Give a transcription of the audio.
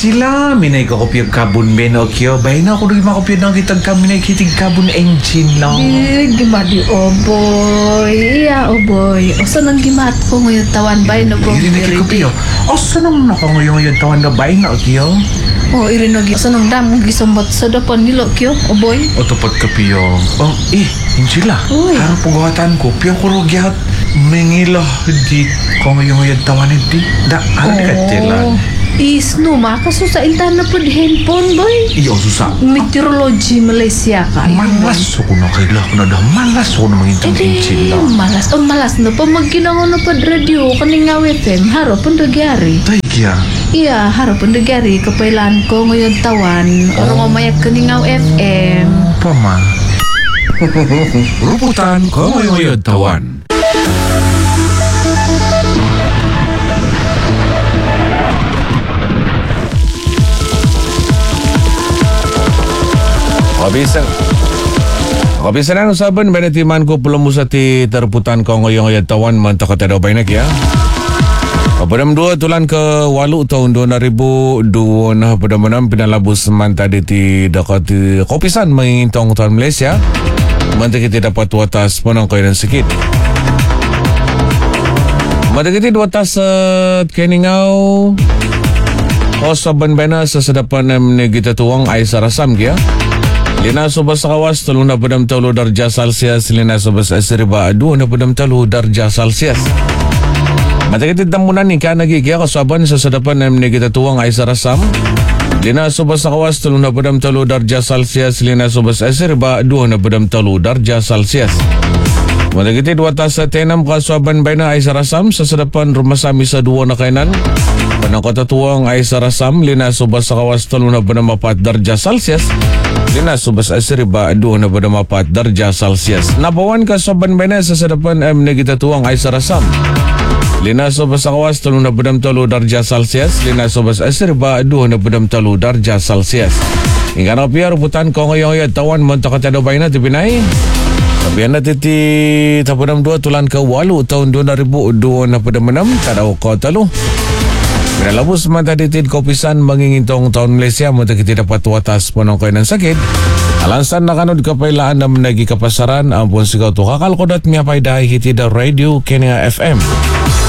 Angela, minay ka kopya kabun Benokyo. Bahay na ako rin makopya ng kitag kami na kitig kabun engine lang. Gimadi, boy. Iya, boy. O saan ang gimat ko ngayon tawan bay na ko? Hindi na kikopya. O saan ang ngayon tawan na bahay na okyo? O irinagi. Saan ang dam gisambot sa dapan nilo kyo? O boy? O tapat kapyo. Angela. Uy. Harap pagawatan ko. Piyang kurugyat. Mengilo. Di ko ngayon tawan hindi. Da, alam ka tilan. Isno, makaso sa intan na po handphone, boy. Iyo, susa. Meteorology Malaysia ka. Malas ako na kaila ko na dah. Malas ako na mangintong engine lang. Malas. O malas na pa magkinango na pa radio kaninga FM. Harap ang nagyari. Taya. Iya, harap ang nagyari. Kapailan ko ngayon tawan. Orang mamayag kaninga FM. Pama. Ruputan ko ngayon tawan. Kabisan ang usaban, benetiman ko pulang mo sa ti terputan ko ngayong tawan man takatadaw bay na kaya. Kapadam 2 tulan ke 8 tahun 2002 na padamanam pinalabos man tadi ti dakat kopisan mangintong tahun Malaysia. Mantik kita dapat watas ponong ko ng sakit. Mantik kita watas keningaw o saban bena sa sadapan na kita tuwang ay sarasam kaya. Lina subas kawas 3.3 darjah Celsius, lina subas asriba 2.3 darjah Celsius. Matakitid tamunan ni ka nagigya kasaban sa sadapan na kita tuwang ay sarasam. Lina subas kawas 3.3 darjah Celsius, lina subas asriba 2.3 darjah Celsius. Matakitid watas sa tenam kasaban bay na ay sarasam sa sadapan rumasami sa 2 na kainan. Panangkatatuwang ay sarasam, lina subas kawas 3.4 darjah Celsius. Lina subas asriba 2.4 darjah Celsius. Napawan ka sa banbana sa sadapan kita tuwang ay sarasam. Lina subas kawas 3.3 darjah Celsius. Lina subas asriba 2.3 darjah Celsius. Hingga na piya ruputan ko ngayon tawan montakatado bay na tipinay. Kabiyan na titi tapunam 2 tulan ke 8 tahun 2002 na padamanam tadaw ko talo. Pinalabos man taditid kopisan mangingintong taon Malaysia mo kita dapat watas ponong kayo ng sakit. Alansan na kanod kapailaan na managi kapasaran ang pun sigaw to kakalkodat miya pay dahi hiti da radio Kenya FM.